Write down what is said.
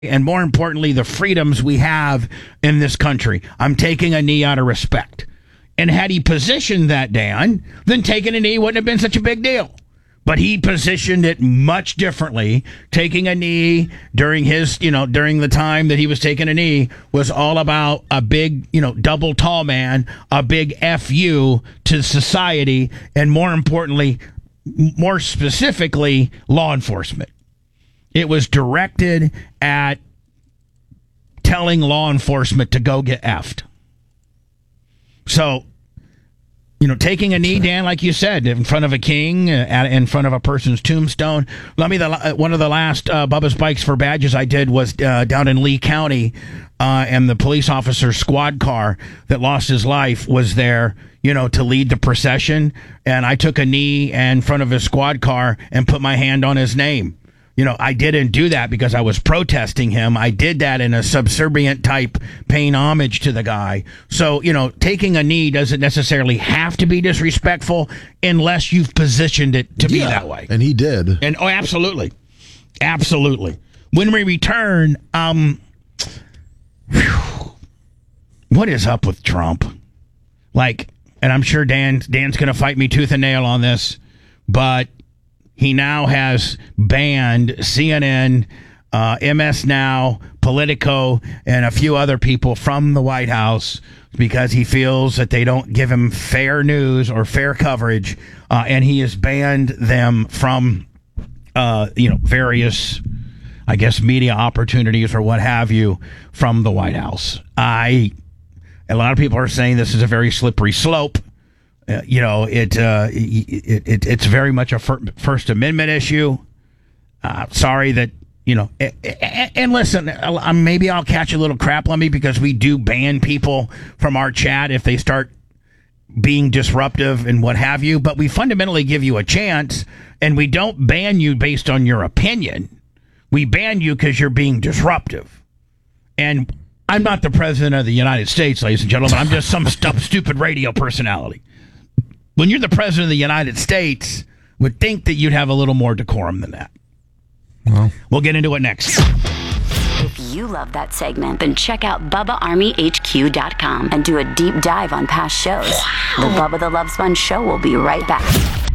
and more importantly, the freedoms we have in this country. I'm taking a knee out of respect. And had he positioned that, Dan, then taking a knee wouldn't have been such a big deal. But he positioned it much differently. Taking a knee during during the time that he was taking a knee was all about a big, double tall man, a big FU to society, and more importantly, more specifically, law enforcement. It was directed at telling law enforcement to go get effed. So, taking a knee, Dan, like you said, in front of a king, in front of a person's tombstone. One of the last Bubba's Bikes for Badges I did was down in Lee County, and the police officer's squad car that lost his life was there, to lead the procession. And I took a knee in front of his squad car and put my hand on his name. I didn't do that because I was protesting him. I did that in a subservient type, paying homage to the guy. So, taking a knee doesn't necessarily have to be disrespectful unless you've positioned it to be that way. And he did. And absolutely. Absolutely. When we return, what is up with Trump? And I'm sure Dan's going to fight me tooth and nail on this, but he now has banned CNN, MS Now, Politico, and a few other people from the White House because he feels that they don't give him fair news or fair coverage, and he has banned them from, various, I guess, media opportunities or what have you from the White House. A lot of people are saying this is a very slippery slope. It's very much a First Amendment issue. Sorry that, and listen, maybe I'll catch a little crap on me because we do ban people from our chat if they start being disruptive and what have you, but we fundamentally give you a chance, and we don't ban you based on your opinion. We ban you because you're being disruptive. And I'm not the president of the United States, ladies and gentlemen. I'm just some stupid radio personality. When you're the president of the United States, would think that you'd have a little more decorum than that. Well, we'll get into it next. If you love that segment, then check out BubbaArmyHQ.com and do a deep dive on past shows. The Bubba the Love Sponge Show will be right back.